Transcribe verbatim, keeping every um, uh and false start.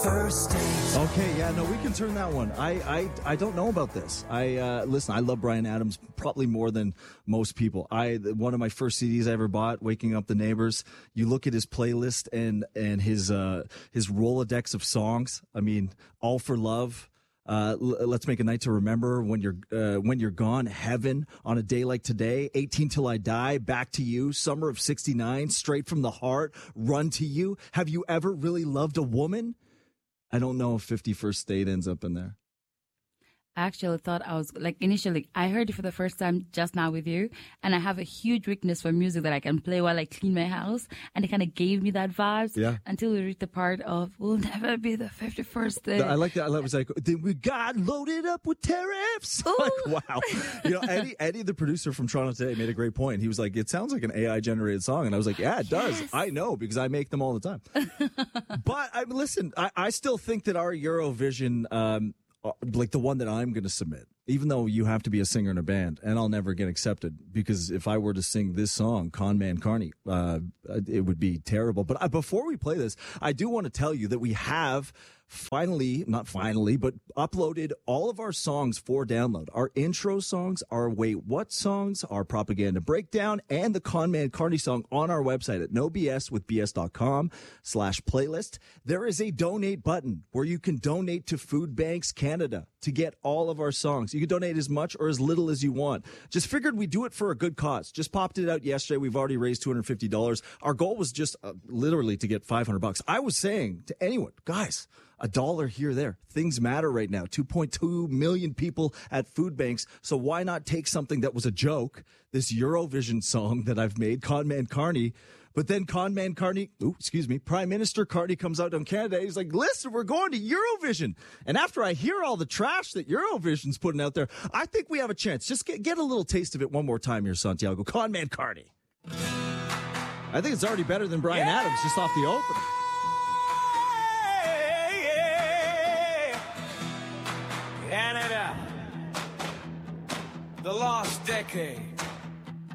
First date. Okay, yeah, no, we can turn that one. I, I, I don't know about this. I uh, listen. I love Bryan Adams probably more than most people. I one of my first C Ds I ever bought, "Waking Up the Neighbors." You look at his playlist and and his uh, his Rolodex of songs. I mean, "All for Love." Uh, l- let's make a night to remember, when you're uh, when you're gone, heaven, on a day like today, eighteen till I die, back to you, summer of sixty-nine, straight from the heart, run to you. Have you ever really loved a woman? I don't know if fifty-first Date ends up in there. I actually thought I was, like, initially, I heard it for the first time just now with you, and I have a huge weakness for music that I can play while I clean my house, and it kind of gave me that vibes Yeah. until we reached the part of, we'll never be the fifty-first day. I like that. I love it. It's like, then we got loaded up with tariffs. Like, wow. You know, Eddie, Eddie, the producer from Toronto Today, made a great point. He was like, it sounds like an A I generated song. And I was like, yeah, it does. Yes. I know, because I make them all the time. But I listen, I, I still think that our Eurovision, um, uh, like the one that I'm going to submit, even though you have to be a singer in a band, and I'll never get accepted, because if I were to sing this song, Con Man Carney, uh, it would be terrible. But uh, before we play this, I do want to tell you that we have finally, not finally, but uploaded all of our songs for download. Our intro songs, our Wait What songs, our propaganda breakdown, and the Con Man Carney song on our website at no b s with b s dot com slash playlist. There is a donate button where you can donate to Food Banks Canada to get all of our songs. You can donate as much or as little as you want. Just figured we'd do it for a good cause. Just popped it out yesterday. We've already raised two hundred fifty dollars. Our goal was just uh, literally to get five hundred bucks. I was saying to anyone, guys, a dollar here, there. Things matter right now. two point two million people at food banks. So why not take something that was a joke, this Eurovision song that I've made, Con Man Carney, but then Con Man Carney, ooh, excuse me, Prime Minister Carney comes out on Canada. He's like, listen, we're going to Eurovision. And after I hear all the trash that Eurovision's putting out there, I think we have a chance. Just get, get a little taste of it one more time here, Santiago. Con Man Carney. I think it's already better than Bryan Yeah. Adams just off the opener. Canada, the lost decade.